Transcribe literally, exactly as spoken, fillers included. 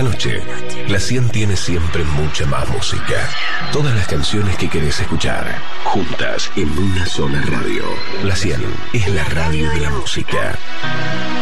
noche, la cien tiene siempre mucha más música. Todas las canciones que querés escuchar, juntas en una sola radio. La cien es la radio de la música.